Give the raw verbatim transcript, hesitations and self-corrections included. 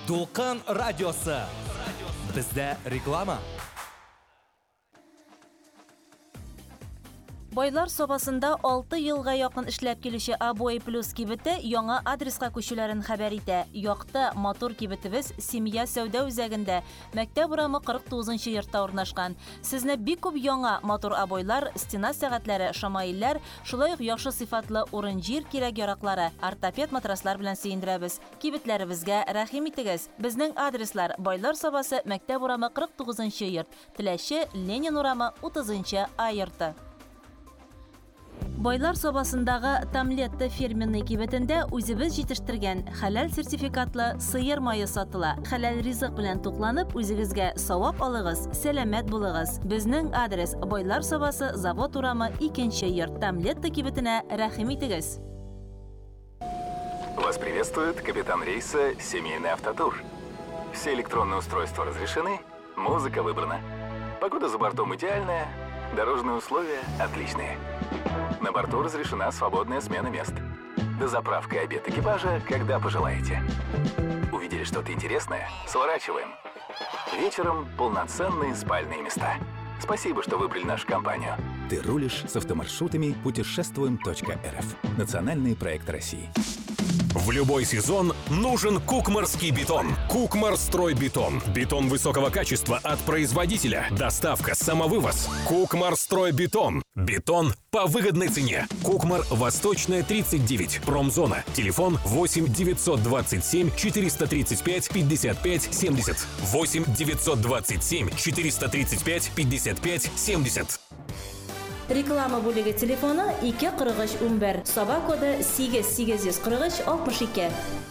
Дулкан радиосы. Бездә реклама. Байлар собасында алты елга якын эшләп килүче Обои Плюс кибете яңа адреска күчүләрен хәбәр итә. Якты матур кибетебез Семья сәүдә үзәгендә, мәктәп урамы кырык тугызынчы йортта урнашкан. Сезне бик күп яңа матур обойлар, стена сәгатьләре, шамаилләр, шулай ук яхшы сыйфатлы урын-җир кирәк-яраклары, ортопед матраслар белән сөендерәбез. Кибетләребезгә рәхим итегез. Безнең адреслар: Байлар собасы, мәктәп урамы кырык тугызынчы йорт, Теләче, Ленин урамы утызынчы А йорты. Байлар собасындагы Тамлетта фирменный кибетендә үзебез җитештергән хәләл сертификатлы сыер мае сатыла. Хәләл ризык белән тукланып, үзегезгә савап алыгыз, сәламәт булыгыз. Безнең адрес: Байлар собасы, завод урамы икенче йорт. Тамлетта кибетенә рәхим итегез. Вас приветствует капитан рейса «Семейный автотур». Все электронные устройства разрешены, музыка выбрана. Погода за бортом идеальная, дорожные условия отличные. На борту разрешена свободная смена мест. Дозаправка и обед экипажа, когда пожелаете. Увидели что-то интересное? Сворачиваем. Вечером полноценные спальные места. Спасибо, что выбрали нашу компанию. Ты рулишь с автомаршрутами путешествуем точка эр эф. Национальный проект России. В любой сезон нужен Кукмарский бетон. Кукмарстройбетон. Бетон высокого качества от производителя. Доставка, самовывоз. Кукмарстройбетон. Бетон по выгодной цене. Кукмар, Восточная, тридцать девять. Промзона. Телефон восемь девятьсот двадцать семь четыреста тридцать пять пятьдесят пять семьдесят. восемь девятьсот двадцать семь четыреста тридцать пять пятьдесят пять семьдесят. Реклама бүлеге телефоны ике кырык өч ун бер, Саба коды сигез сигез кырык өч алтмыш ике.